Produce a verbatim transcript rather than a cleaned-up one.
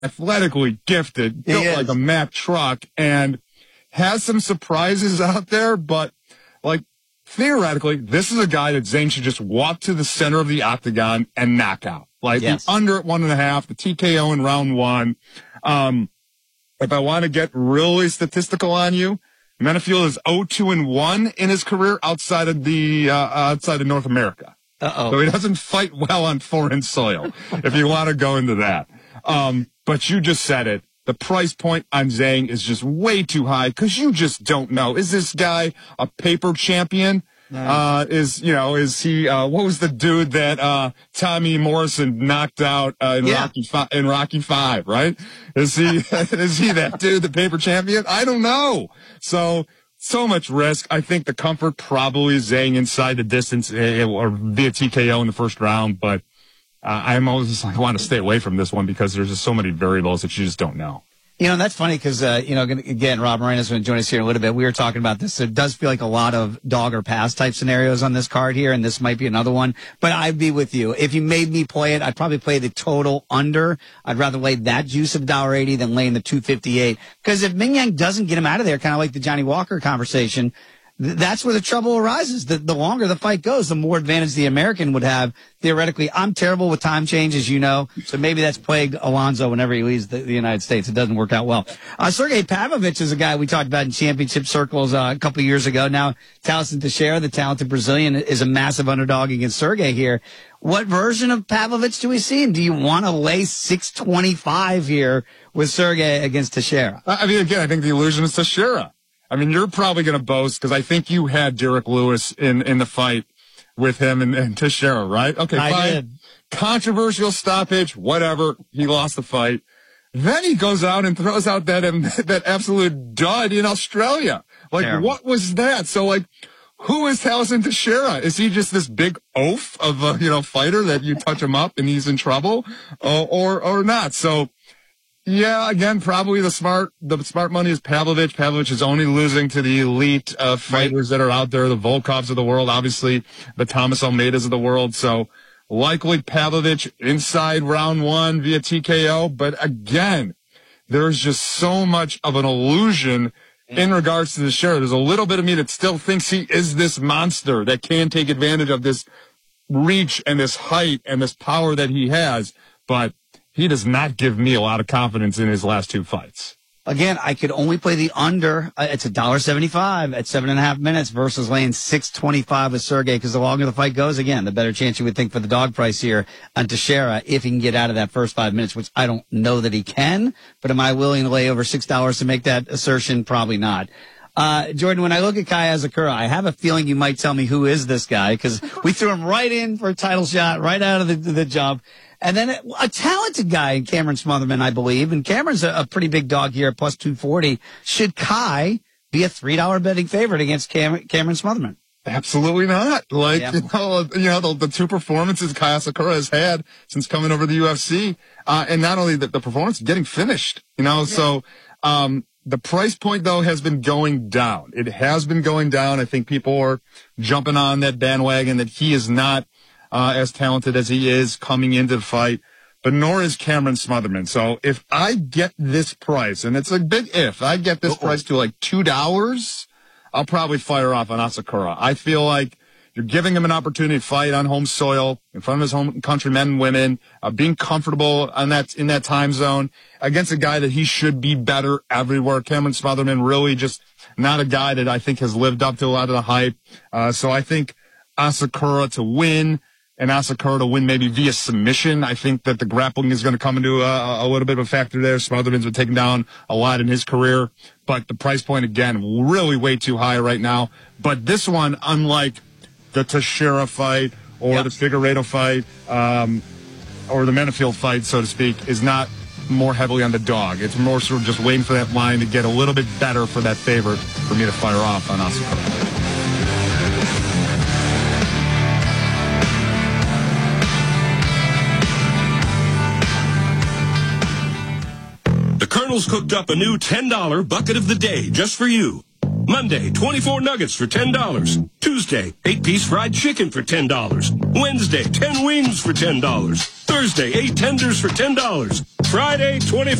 athletically gifted, built like a Mack truck, and has some surprises out there, but like theoretically, this is a guy that Zane should just walk to the center of the octagon and knock out. Like yes. the under at one and a half, the T K O in round one. Um, if I want to get really statistical on you, Menifield is oh two and one in his career outside of the uh, outside of North America. Uh-oh. So he doesn't fight well on foreign soil. If you want to go into that. Um, but you just said it. The price point on Zhang is just way too high because you just don't know. Is this guy a paper champion? Nice. Uh, is, you know, is he, uh, what was the dude that, uh, Tommy Morrison knocked out, uh, in yeah. Rocky Five, in Rocky Five, right? Is he, is he that dude, the paper champion? I don't know. So, so much risk. I think the comfort probably is Zhang inside the distance or via T K O in the first round, but Uh, I'm always just like, I want to stay away from this one because there's just so many variables that you just don't know. You know, and that's funny because, uh, you know, again, Rob Moreno's going to join us here in a little bit. We were talking about this. It does feel like a lot of dog or pass type scenarios on this card here, and this might be another one. But I'd be with you. If you made me play it, I'd probably play the total under. I'd rather lay that juice of one dollar eighty than laying the two fifty-eight. Because if Ming Yang doesn't get him out of there, kind of like the Johnny Walker conversation, that's where the trouble arises. The, the longer the fight goes, the more advantage the American would have. Theoretically, I'm terrible with time change, as you know, so maybe that's plagued Alonzo whenever he leaves the, the United States. It doesn't work out well. Uh, Sergey Pavlovich is a guy we talked about in championship circles uh, a couple of years ago. Now, Thaleson Teixeira, the talented Brazilian, is a massive underdog against Sergey here. What version of Pavlovich do we see? And do you want to lay six twenty-five here with Sergey against Teixeira? I mean, again, I think the illusion is Teixeira. I mean, you're probably going to boast because I think you had Derek Lewis in, in the fight with him and, and Teixeira, right? Okay, I fine. Did. Controversial stoppage, whatever. He lost the fight. Then he goes out and throws out that that absolute dud in Australia. Like, Terrible. What was that? So, like, who is Thaleson Teixeira? Is he just this big oaf of a, you know, fighter that you touch him up and he's in trouble, or or, or not? So. Yeah, again, probably the smart, the smart money is Pavlovich. Pavlovich is only losing to the elite uh, fighters that are out there, the Volkovs of the world, obviously the Thomas Almeidas of the world. So likely Pavlovich inside round one via T K O. But again, there's just so much of an illusion in regards to the share. There's a little bit of me that still thinks he is this monster that can take advantage of this reach and this height and this power that he has. But he does not give me a lot of confidence in his last two fights. Again, I could only play the under. Uh, it's one dollar seventy-five at seven and a half minutes versus laying six twenty-five with Sergey because the longer the fight goes, again, the better chance you would think for the dog price here on Teixeira if he can get out of that first five minutes, which I don't know that he can. But am I willing to lay over six dollars to make that assertion? Probably not. Uh, Jordan, when I look at Kai Asakura, I have a feeling you might tell me who is this guy because we threw him right in for a title shot right out of the, the jump. And then a talented guy in Cameron Smotherman, I believe. And Cameron's a, a pretty big dog here at plus two forty. Should Kai be a three dollar betting favorite against Cam- Cameron Smotherman? Absolutely not. Like, yeah. you know, you know the, the two performances Kai Asakura has had since coming over to the U F C. Uh, and not only the, the performance, getting finished, you know, yeah. so, um, the price point, though, has been going down. It has been going down. I think people are jumping on that bandwagon that he is not Uh, as talented as he is coming into the fight, but nor is Cameron Smotherman. So if I get this price, and it's a big if, I get this Uh-oh. price to like two dollars, I'll probably fire off on Asakura. I feel like you're giving him an opportunity to fight on home soil in front of his home countrymen and women, uh, being comfortable on that, in that time zone against a guy that he should be better everywhere. Cameron Smotherman really just not a guy that I think has lived up to a lot of the hype. Uh, so I think Asakura to win, and Asakura to win maybe via submission. I think that the grappling is going to come into a, a little bit of a factor there. Smotherman's been taken down a lot in his career, but the price point, again, really way too high right now. But this one, unlike the Teixeira fight or yep. the Figueiredo fight um, or the Menifield fight, so to speak, is not more heavily on the dog. It's more sort of just waiting for that line to get a little bit better for that favorite for me to fire off on Asakura. The Colonel's cooked up a new ten dollar bucket of the day just for you. Monday, twenty-four nuggets for ten dollars. Tuesday, eight-piece fried chicken for ten dollars. Wednesday, ten wings for ten dollars. Thursday, eight tenders for ten dollars. Friday, twenty